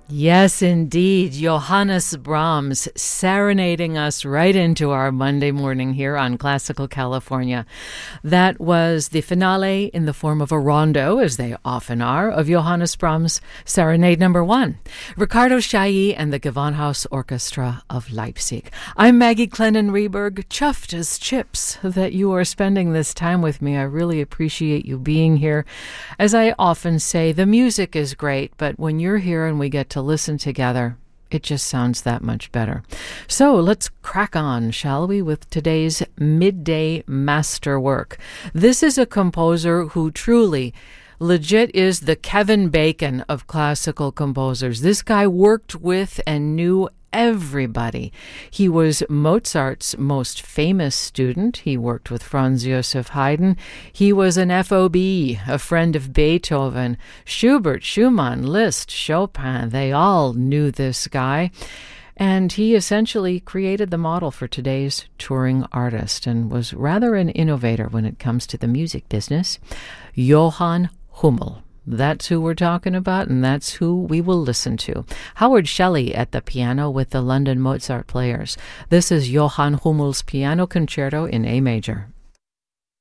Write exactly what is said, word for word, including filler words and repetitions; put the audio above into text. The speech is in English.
Yes, indeed. Johannes Brahms serenading us right into our Monday morning here on Classical California. That was the finale in the form of a rondo, as they often are, of Johannes Brahms' Serenade Number One. Ricardo Chailly and the Gewandhaus Orchestra of Leipzig. I'm Maggie Clennon-Reberg, chuffed as chips that you are spending this time with me. I really appreciate you being here. As I often say, the music is great, but when you're here and we get to listen together, it just sounds that much better. So let's crack on, shall we, with today's midday masterwork. This is a composer who truly, legit is the Kevin Bacon of classical composers. This guy worked with and knew everybody. He was Mozart's most famous student. He worked with Franz Joseph Haydn. He was an F O B, a friend of Beethoven. Schubert, Schumann, Liszt, Chopin, they all knew this guy. And he essentially created the model for today's touring artist and was rather an innovator when it comes to the music business. Johann Hummel. That's who we're talking about, and that's who we will listen to. Howard Shelley at the piano with the London Mozart Players. This is Johann Hummel's Piano Concerto in A major.